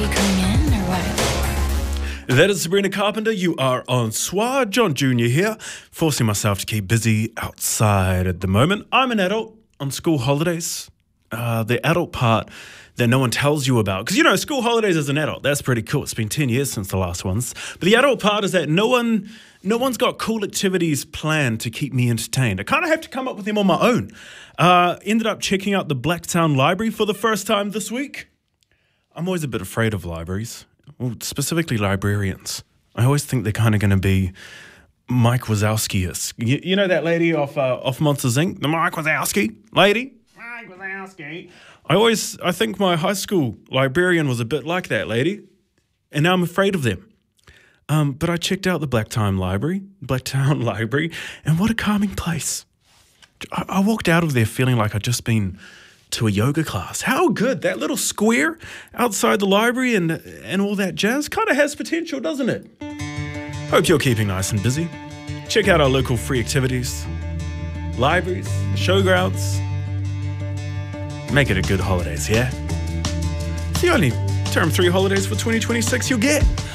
you coming in or what? That is Sabrina Carpenter. You are on SWA. John Jr. here, forcing myself to keep busy outside at the moment. I'm an adult on school holidays. The adult part that no one tells you about. Because, you know, school holidays as an adult, that's pretty cool. It's been 10 years since the last ones. But the adult part is that no one's got cool activities planned to keep me entertained. I kind of have to come up with them on my own. Ended up checking out the Blacktown Library for the first time this week. I'm always a bit afraid of libraries, well, specifically librarians. I always think they're kind of going to be Mike Wazowski-esque. You know that lady off Monsters, Inc.? The Mike Wazowski lady? Mike Wazowski. I think my high school librarian was a bit like that lady, and now I'm afraid of them. But I checked out the Blacktown Library, and what a calming place. I walked out of there feeling like I'd just been to a yoga class. How good. That little square outside the library and all that jazz kind of has potential, doesn't it? Hope you're keeping nice and busy. Check out our local free activities, libraries, showgrounds. Make it a good holidays, yeah? It's the only Term 3 holidays for 2026 you'll get.